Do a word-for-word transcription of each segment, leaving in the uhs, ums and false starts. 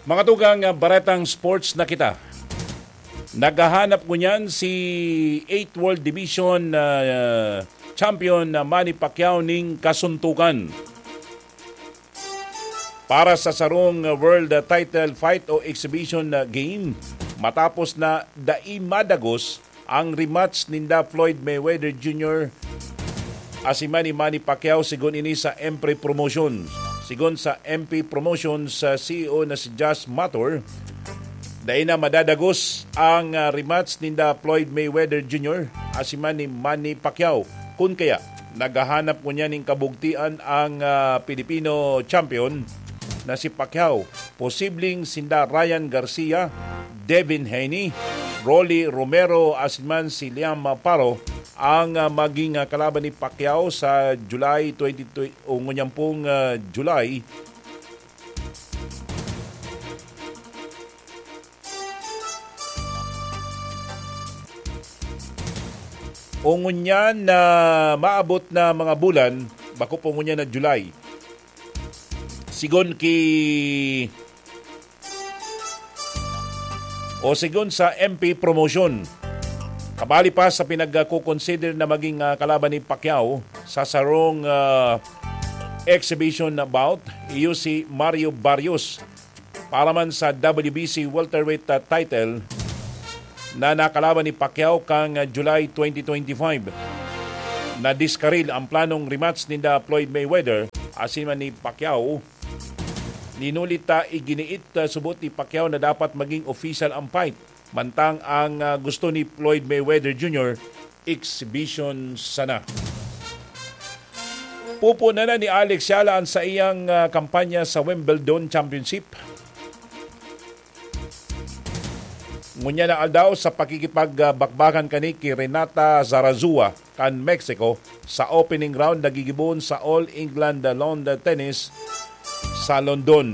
Mga tugang uh, baretang sports na kita. Naghahanap ko niyan si eighth World Division uh, champion na Manny Pacquiao ning kasuntukan. Para sa sarong world title fight o exhibition game, matapos na daimadagos ang rematch ninda Floyd Mayweather Junior as si Manny Manny Pacquiao sigon ini sa M P Promotions. Sigon sa M P Promotions sa C E O na si Josh Mator, dahil na madadagos ang uh, rematch ninda Floyd Mayweather Junior as si Manny Manny Pacquiao. Kung kaya, naghahanap ko niya ng kabugtian ang uh, Pilipino champion na si Pacquiao. Posibleng sinda Ryan Garcia, Devin Haney, Rolly Romero asman si Liam Paro ang uh, maging uh, kalaban ni Pacquiao sa July twenty-two o ngunyang pong uh, July o ngunyan na maabot na mga bulan bako po ngunyan na July. Sigon ki o sigon sa M P Promotion. Kabali pa sa pinagko-consider na maging uh, kalaban ni Pacquiao sa sarong uh, exhibition bout, iyo si Mario Barrios para man sa W B C welterweight uh, title na nakalaban ni Pacquiao kang uh, July twenty twenty-five. Na diskaril ang planong rematch ninda Floyd Mayweather asiman ni Pacquiao. Ninulita iginiit uh, subot ni Pacquiao na dapat maging official ang fight. Mantang ang uh, gusto ni Floyd Mayweather Junior exhibition sana. Pupuna na ni Alex Yala ang sa iyang uh, kampanya sa Wimbledon Championship. Ngunya na aldaw sa pakikipagbakbakan kani kay Renata Zarazua kan Mexico sa opening round nagigibon sa All England Lawn Tennis sa London.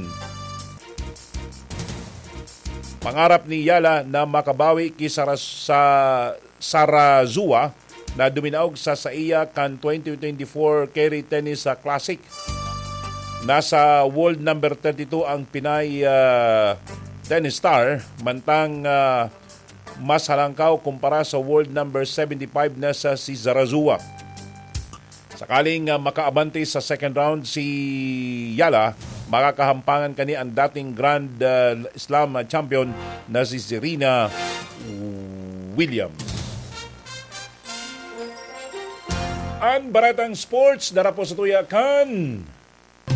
Pangarap ni Yala na makabawi kay Sara, sa Zarazua na duminaog sa saiya kan twenty twenty-four Kerry Tennis Classic. Nasa world number thirty-two ang Pinay uh, tennis star, mantang uh, mas halangkaw kumpara sa world number seventy-five na sa si Zarazua. Sakaling uh, makaabante sa second round si Yala, makakahampangan kani ang dating Grand uh, Slam champion na si Serena Williams. Ang baratang sports darapo sa tuya kan